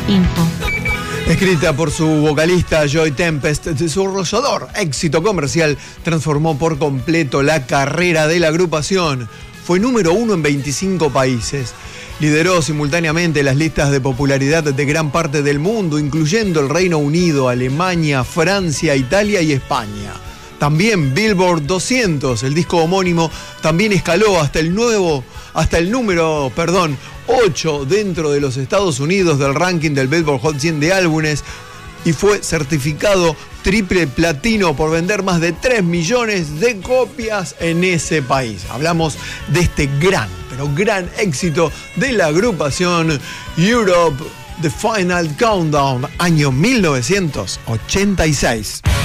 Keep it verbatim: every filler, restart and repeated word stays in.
info. Escrita por su vocalista Joy Tempest, su arrollador éxito comercial transformó por completo la carrera de la agrupación. Fue número uno en veinticinco países. Lideró simultáneamente las listas de popularidad de gran parte del mundo, incluyendo el Reino Unido, Alemania, Francia, Italia y España. También Billboard doscientos, el disco homónimo, también escaló hasta el nuevo, hasta el número, perdón, ocho dentro de los Estados Unidos del ranking del Billboard Hot cien de álbumes y fue certificado triple platino por vender más de tres millones de copias en ese país. Hablamos de este gran, pero gran éxito de la agrupación Europe, The Final Countdown, año mil novecientos ochenta y seis.